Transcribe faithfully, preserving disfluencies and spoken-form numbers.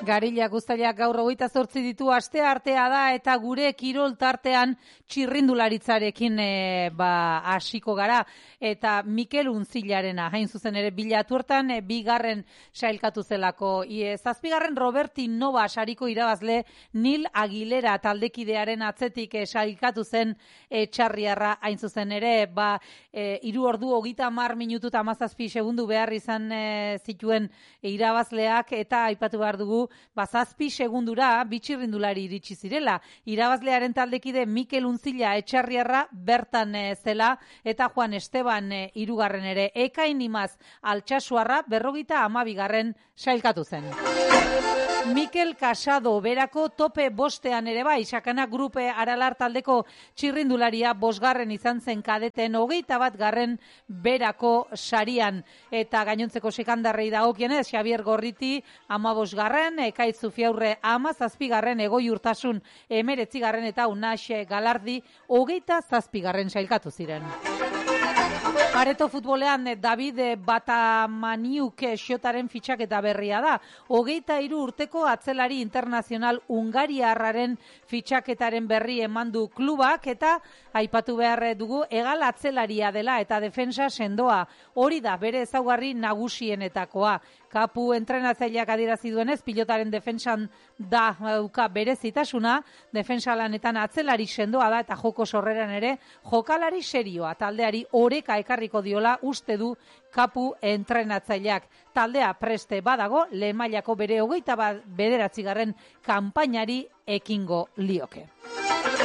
Garilla guztaiak gaur hogeita zortzi ditu, aste artea da eta gure kirol tartean txirrindularitzarekin e, ba, hasiko gara. Eta Mikel Untzilarena, hain zuzen ere bilatu hortan, e, bigarren sailkatu zelako. E, zazpigarren Roberti Nova sariko irabazle Nil Aguilera taldekidearen atzetik e, sailkatu zen e, txarriarra, hain zuzen ere, ba, e, iru ordu hogeita hamar minutu eta hamazazpi segundu behar izan e, zituen e, irabazleak, eta aipatu behar dugu ba, zazpi segundura bitxirrindulari iritsi zirela. Irabazlearen taldekide Mikel Untzila etxarriarra bertan e, zela, eta Juan Esteban e, irugarren ere. Ekain Imaz Altxasuarra berrogita amabigarren sailkatu zen. Mikel Casado berako tope bostean ere bai, Sakana Grupe Aralar taldeko txirrindularia bosgarren izan zen kadeten hogeita bat garren berako sarian, eta gainontzeko sekandarrei dagokienez Xabier Gorriti amabosgarren, Ekaitz Zufiaurre amazazpigarren, Egoi Urtasun emeretzigarren eta Unax Galardi hogeita zazpigarren sailkatu ziren. Areto futbolean David Batamaniuk xotaren fitxaketa berria da. Hogeita hiru urteko atzelari internazional Hungariarraren fitxaketaren berri eman du klubak, eta aipatu behar dugu hegal atzelaria dela eta defensa sendoa. Hori da bere ezaugarri nagusienetakoa. Kapu entrenatzaileak adierazi duenez, pilotaren defensan da dauka berezitasuna, defensa lanetan atzelari sendoa da eta joko sorreran ere jokalari serioa, taldeari oreka ekarriko diola uste du Kapu entrenatzaileak. Taldea preste badago, lehen mailako bere hogeita bederatzigarren kanpainari ekingo lioke.